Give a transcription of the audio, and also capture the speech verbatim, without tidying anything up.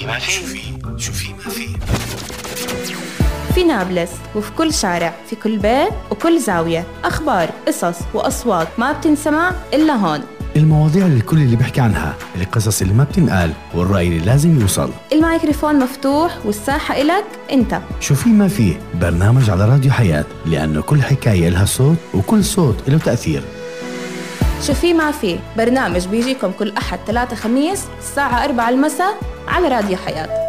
ما في شو في شو في ما في في نابلس وفي كل شارع، في كل بيت وكل زاوية، أخبار، قصص وأصوات ما بتنسمع إلا هون. المواضيع للكل اللي بيحكي عنها، القصص اللي ما بتنقال، والرأي اللي لازم يوصل. الميكروفون مفتوح والساحة إلك أنت. شو في ما في، برنامج على راديو حياة، لأنه كل حكاية لها صوت وكل صوت له تأثير. شو في ما في، برنامج بيجيكم كل أحد ثلاثة خميس الساعة أربعة المساء على راديو حياة.